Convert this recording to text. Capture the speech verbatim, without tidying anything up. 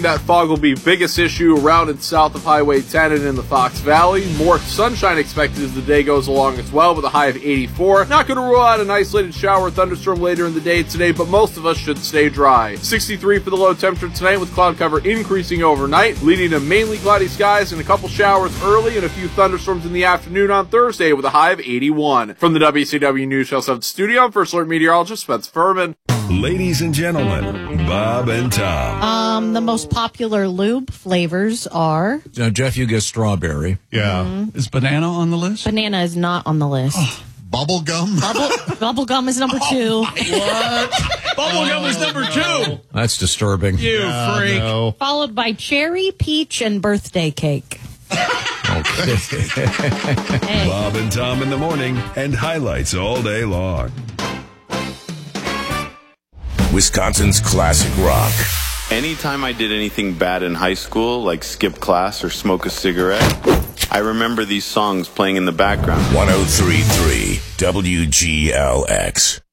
that fog will be biggest issue around and south of Highway ten and in the Fox Valley. More sunshine expected as the day goes along as well, with a high of eighty-four. Not going to rule out an isolated shower or thunderstorm later in the day today, but most of us should stay dry. sixty-three for the low temperature tonight, with cloud cover increasing overnight, leading to mainly cloudy skies and a couple showers early and a few thunderstorms in the afternoon on Thursday, with a high of eighty-one. From the W C W News Channel seven studio, I'm First Alert meteorologist Spencer Furman. Ladies and gentlemen, Bob and Tom. Um, the most popular lube flavors are... Now, Jeff, you guess strawberry. Yeah. Mm-hmm. Is banana on the list? Banana is not on the list. Oh, bubble gum? Bubble, bubble gum is number two. What? Bubble gum is number two. That's disturbing. You Yeah, freak. no. Followed by cherry, peach, and birthday cake. Okay. Hey. Bob and Tom in the morning, and highlights all day long. Wisconsin's classic rock. Anytime I did anything bad in high school, like skip class or smoke a cigarette, I remember these songs playing in the background. one oh three point three W G L X.